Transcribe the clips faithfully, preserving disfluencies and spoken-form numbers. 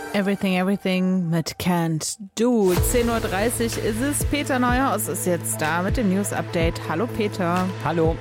Everything, Everything mit Can't Do. zehn Uhr dreißig ist es. Peter Neuhaus ist jetzt da mit dem News-Update. Hallo Peter. Hallo.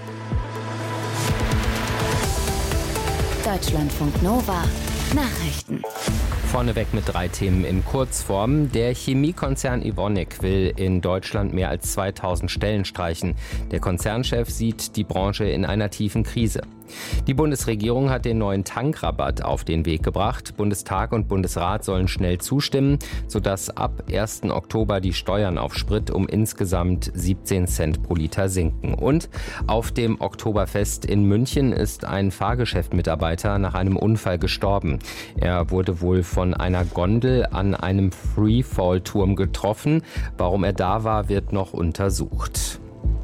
Deutschlandfunk Nova. Nachrichten. Vorneweg mit drei Themen in Kurzform. Der Chemiekonzern Evonik will in Deutschland mehr als zweitausend Stellen streichen. Der Konzernchef sieht die Branche in einer tiefen Krise. Die Bundesregierung hat den neuen Tankrabatt auf den Weg gebracht. Bundestag und Bundesrat sollen schnell zustimmen, sodass ab ersten Oktober die Steuern auf Sprit um insgesamt siebzehn Cent pro Liter sinken. Und auf dem Oktoberfest in München ist ein Fahrgeschäftmitarbeiter nach einem Unfall gestorben. Er wurde wohl von einer Gondel an einem Freefall-Turm getroffen. Warum er da war, wird noch untersucht.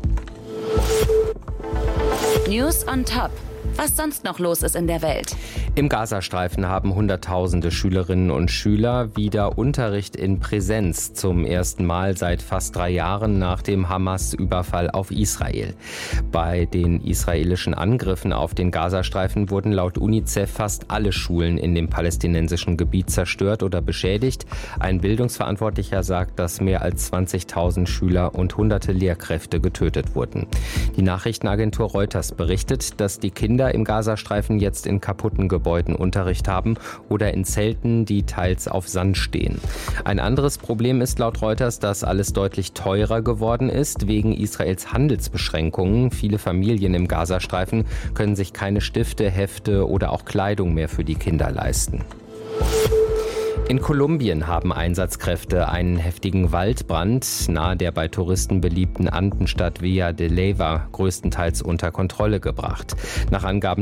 News on Top. Was sonst noch los ist in der Welt. Im Gazastreifen haben Hunderttausende Schülerinnen und Schüler wieder Unterricht in Präsenz zum ersten Mal seit fast drei Jahren nach dem Hamas-Überfall auf Israel. Bei den israelischen Angriffen auf den Gazastreifen wurden laut UNICEF fast alle Schulen in dem palästinensischen Gebiet zerstört oder beschädigt. Ein Bildungsverantwortlicher sagt, dass mehr als zwanzigtausend Schüler und hunderte Lehrkräfte getötet wurden. Die Nachrichtenagentur Reuters berichtet, dass die Kinder im Gazastreifen jetzt in kaputten Gebäuden Unterricht haben oder in Zelten, die teils auf Sand stehen. Ein anderes Problem ist laut Reuters, dass alles deutlich teurer geworden ist wegen Israels Handelsbeschränkungen. Viele Familien im Gazastreifen können sich keine Stifte, Hefte oder auch Kleidung mehr für die Kinder leisten. In Kolumbien haben Einsatzkräfte einen heftigen Waldbrand nahe der bei Touristen beliebten Andenstadt Villa de Leyva größtenteils unter Kontrolle gebracht. Nach Angaben